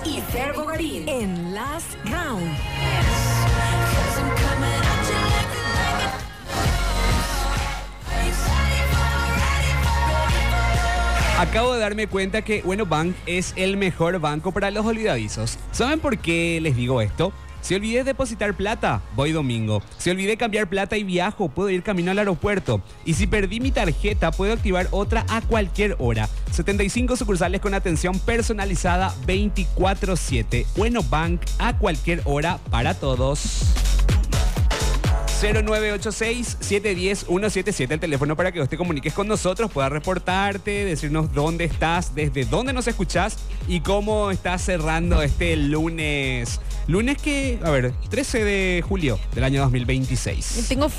y Fer Bogarín en Last Round. Acabo de darme cuenta que Bueno Bank es el mejor banco para los olvidadizos. ¿Saben por qué les digo esto? Si olvidé depositar plata, voy domingo. Si olvidé cambiar plata y viajo, puedo ir camino al aeropuerto. Y si perdí mi tarjeta, puedo activar otra a cualquier hora. 75 sucursales con atención personalizada 24/7. Bueno Bank a cualquier hora para todos. 0986-710-177, el teléfono para que vos te comuniques con nosotros, puedas reportarte, decirnos dónde estás, desde dónde nos escuchás y cómo estás cerrando este lunes. Lunes que, 13 de julio del año 2026. Tengo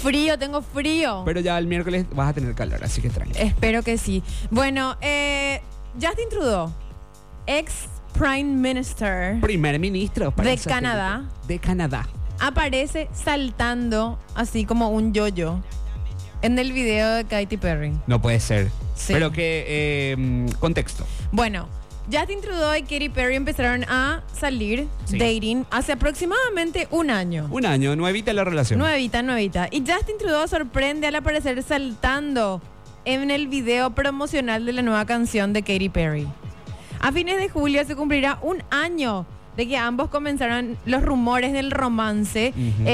frío. Pero ya el miércoles vas a tener calor, así que tranquilo. Espero que sí. Bueno, Justin Trudeau, ex Prime Minister Primer ministro de Canadá. De Canadá. Aparece saltando así como un yo-yo en el video de Katy Perry. No puede ser. Sí. Pero que, contexto. Bueno, Justin Trudeau y Katy Perry empezaron a salir, Sí. dating, hace aproximadamente un año. Un año, nuevita la relación. Nuevita. Y Justin Trudeau sorprende al aparecer saltando en el video promocional de la nueva canción de Katy Perry. A fines de julio se cumplirá un año de que ambos comenzaron los rumores del romance.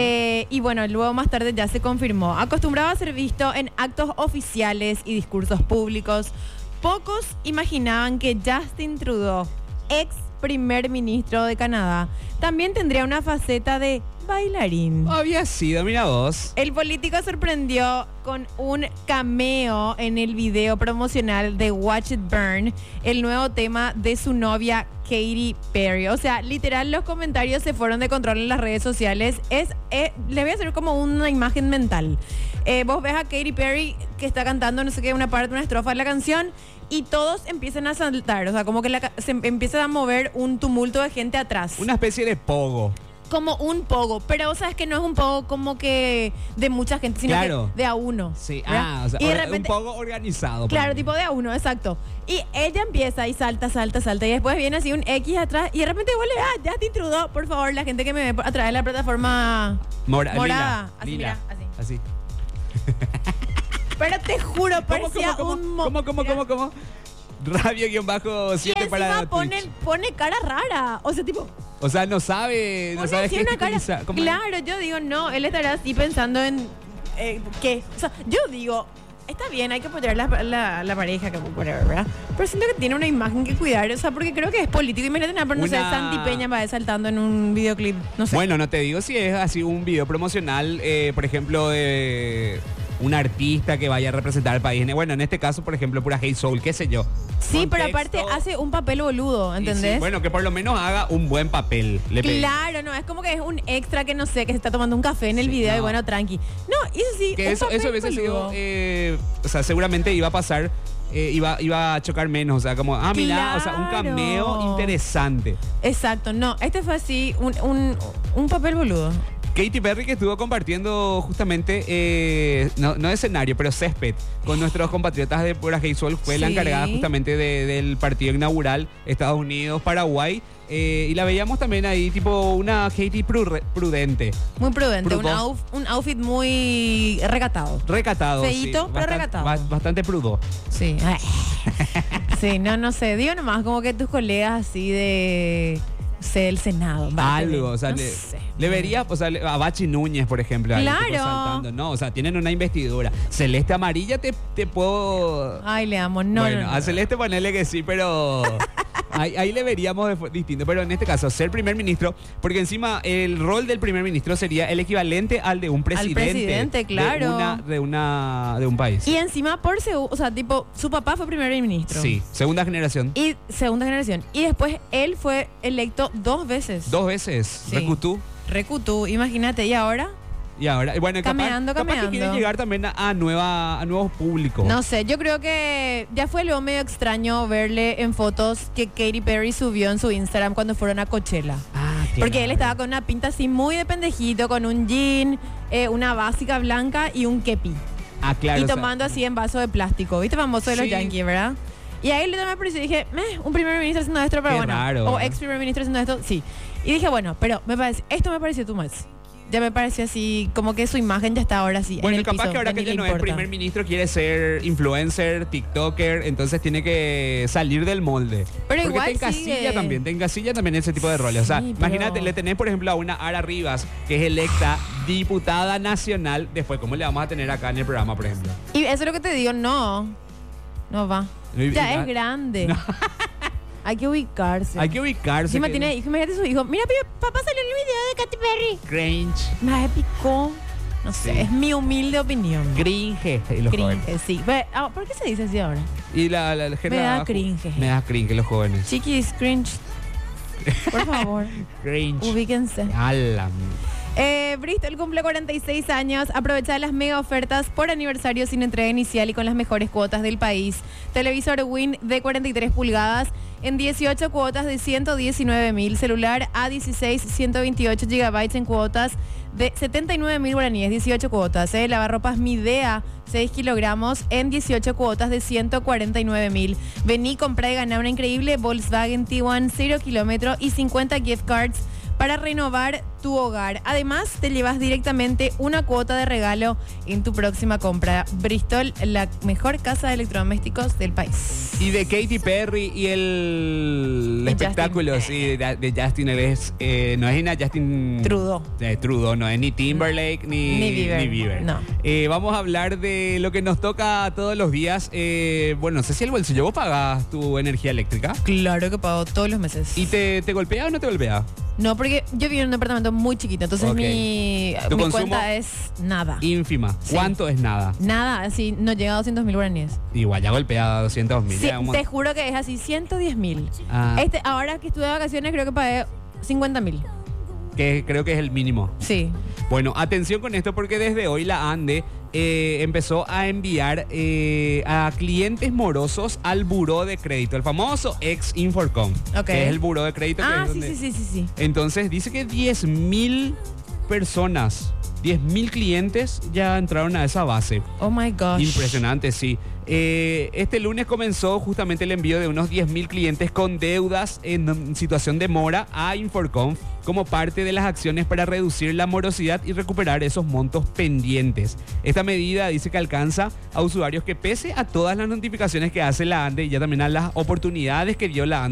Y bueno, luego más tarde ya se confirmó. Acostumbrado a ser visto en actos oficiales y discursos públicos, pocos imaginaban que Justin Trudeau, ex primer ministro de Canadá, también tendría una faceta de bailarín. Había sido, mira vos. El político sorprendió con un cameo en el video promocional de Watch It Burn, el nuevo tema de su novia Katy Perry. O sea, literal, los comentarios se fueron de control en las redes sociales. Les voy a hacer como una imagen mental. Vos ves a Katy Perry que está cantando, no sé qué, una parte, una estrofa de la canción, y todos empiezan a saltar. O sea, como que se empieza a mover un tumulto de gente atrás. Una especie de pogo. Como un pogo, pero o sea, es que no es un pogo como que de mucha gente, sino Claro. que de a uno. Sí, ¿verdad? o sea, y de repente, un poco organizado. claro, por tipo de a uno, exacto. Y ella empieza y salta, y después viene así un X atrás, y de repente vuelve, Justin Trudeau, por favor, la gente que me ve a través de la plataforma morada. Lila, Así, lila. mira, así. Así. Pero te juro, parecía ¿Cómo? Radio-7 Y para encima Twitch. pone cara rara, o sea, tipo... O sea, no sabe Pone así una cara. gesticulizar. ¿Cómo es? Claro, yo digo, no, él estará así pensando en ¿qué? O sea, yo digo, está bien, hay que apoyar la pareja, que whatever, ¿verdad? Pero siento que tiene una imagen que cuidar, o sea, porque creo que es político. Imagínate nada, pero no sé, Santi Peña va saltando en un videoclip, no sé. Bueno, no te digo si es así un video promocional, por ejemplo, de un artista que vaya a representar al país. Bueno, en este caso, por ejemplo, pura Hey Soul, qué sé yo. Sí, pero Contexto. aparte hace un papel boludo, ¿entendés? Sí, bueno, que por lo menos haga un buen papel. Le pedí. Claro, no, es como que es un extra que no sé, que se está tomando un café en el Sí, video no. y bueno, tranqui. No, eso sí, Que un eso papel hubiese sido, boludo. o sea, seguramente iba a pasar, iba a chocar menos, o sea, como, mira, o sea, un cameo Claro. interesante. Exacto, no, este fue así, un papel boludo. Katy Perry, que estuvo compartiendo justamente, no escenario, pero césped con nuestros compatriotas de Pura Hey Soul, fue la Sí. encargada justamente del partido inaugural Estados Unidos-Paraguay. Y la veíamos también ahí, tipo una Katy prudente. Muy prudente, Prudo. un outfit muy recatado. Recatado. Feíto, sí, pero recatado. Bastante prudo. Sí. Sí, no sé. Digo nomás como que tus colegas así de... del Senado. Algo, o sea, no le sé. vería, o sea, a Bachi Núñez, por ejemplo, ahí, Claro. tipo, saltando. No, o sea, tienen una investidura. Celeste amarilla te puedo... Ay, le amo. No, bueno, no, no. a Celeste ponerle que sí, pero ahí le veríamos distinto. Pero en este caso, ser primer ministro, porque encima el rol del primer ministro sería el equivalente al de un presidente. Claro. De un país. Y encima o sea, tipo, su papá fue primer ministro. Sí, segunda generación. Y segunda generación. Y después él fue electo 2 veces. 2 veces. Sí. Recutú. Recutú, imagínate. ¿Y ahora? Y ahora, bueno, Cameando. capaz que quiere llegar también a nuevos públicos. No sé, yo creo que ya fue luego medio extraño verle en fotos que Katy Perry subió en su Instagram cuando fueron a Coachella. Porque él estaba con una pinta así muy de pendejito, con un jean, una básica blanca y un kepi. Claro. Y o sea, tomando así en vaso de plástico. ¿Viste famoso de los Sí. Yankees, verdad? Y ahí le me pareció y dije, un primer ministro haciendo esto, pero Qué bueno. raro, O ¿no? ex primer ministro haciendo esto, sí. Y dije, bueno, pero esto me pareció too much. Ya me pareció así, como que su imagen ya está ahora sí. Bueno, en el capaz piso, que ahora ya que ni ya le no es importa. primer ministro, quiere ser influencer, tiktoker, entonces tiene que salir del molde. Pero porque igual te encasilla sigue. también ese tipo de roles. O sea, Sí, imagínate, pero- le tenés, por ejemplo, a una Ara Rivas, que es electa diputada nacional. Después, ¿cómo le vamos a tener acá en el programa, por ejemplo? Y eso es lo que te digo, no va. Ya es grande. Hay que ubicarse. Hay que ubicarse. Encima que- tiene hijo, imagínate su hijo. Mira, papá salió en el video de Katy Perry. Cringe. Me picó. No sé, Sí. es mi humilde opinión. Cringe. Y los jóvenes. Cringe, sí. ¿Por qué se dice así ahora? Y la Me da cringe. Me da cringe los jóvenes. Chiquis, cringe. Por favor, Cringe. ubíquense. Ala. Bristol cumple 46 años. Aprovecha las mega ofertas por aniversario sin entrega inicial y con las mejores cuotas del país. Televisor Win de 43 pulgadas en 18 cuotas de 119.000. Celular A16 128 GB en cuotas de 79.000 guaraníes, 18 cuotas. Lavarropas Midea 6 kilogramos en 18 cuotas de 149.000. Vení, comprá y ganá una increíble Volkswagen Tiguan 0 kilómetro y 50 gift cards para renovar tu hogar. Además, te llevas directamente una cuota de regalo en tu próxima compra. Bristol, la mejor casa de electrodomésticos del país. Y de Katy Perry y el Y espectáculo, Justin. sí, de Justin, él es, no es ni Justin Trudeau. Trudeau, no es ni Timberlake Ni Bieber. No. Vamos a hablar de lo que nos toca todos los días. Bueno, no sé si el bolsillo, ¿vos pagas tu energía eléctrica? Claro que pago todos los meses. ¿Y te golpea o no te golpea? No, porque yo vivo en un departamento muy chiquito, entonces Ok. mi ¿Tu consumo? cuenta es nada. Ínfima. Sí. ¿Cuánto es nada? Nada, así no llega a 200.000 guaraníes. Igual ya golpea 200.000. Sí, ya un te montón. juro que es así, 110.000. Ah. Ahora que estuve de vacaciones creo que pagué 50.000. Que creo que es el mínimo. Sí. Bueno, atención con esto porque desde hoy la ANDE empezó a enviar a clientes morosos al buró de crédito, el famoso ex-Inforcom, Ok. que es el buró de crédito. Que Ah, es sí, donde- sí. Entonces dice que 10.000 personas, 10.000 clientes ya entraron a esa base. Oh my gosh. Impresionante, sí. Este lunes comenzó justamente el envío de unos 10.000 clientes con deudas en situación de mora a Inforconf como parte de las acciones para reducir la morosidad y recuperar esos montos pendientes. Esta medida dice que alcanza a usuarios que, pese a todas las notificaciones que hace la ANDE y ya también a las oportunidades que dio la ANDE,